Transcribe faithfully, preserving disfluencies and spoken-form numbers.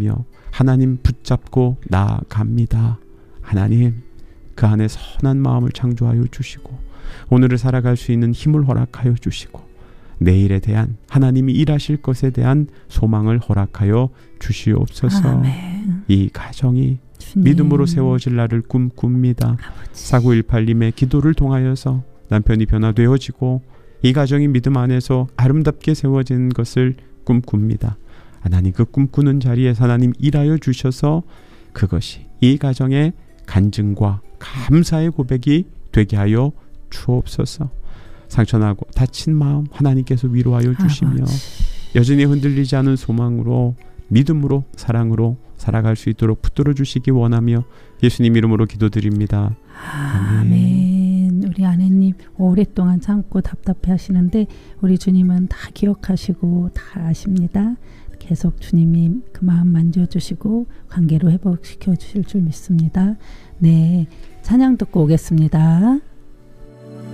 기도하며 하나님 붙잡고 나아갑니다. 하나님, 그 안에 선한 마음을 창조하여 주시고 오늘을 살아갈 수 있는 힘을 허락하여 주시고 내일에 대한 하나님이 일하실 것에 대한 소망을 허락하여 주시옵소서. 아멘. 이 가정이 주님. 믿음으로 세워질 날을 꿈꿉니다. 아버지. 사구일팔님의 기도를 통하여서 남편이 변화되어지고 이 가정이 믿음 안에서 아름답게 세워진 것을 꿈꿉니다. 하나님, 그 꿈꾸는 자리에 하나님 일하여 주셔서 그것이 이 가정의 간증과 감사의 고백이 되게 하여 주옵소서. 상처나고 다친 마음 하나님께서 위로하여 주시며 아버지. 여전히 흔들리지 않은 소망으로 믿음으로 사랑으로 살아갈 수 있도록 붙들어 주시기 원하며 예수님 이름으로 기도드립니다. 아멘. 우리 아내님 오랫동안 참고 답답해 하시는데 우리 주님은 다 기억하시고 다 아십니다. 계속 주님이 그 마음 만져주시고 관계로 회복시켜 주실 줄 믿습니다. 네, 찬양 듣고 오겠습니다.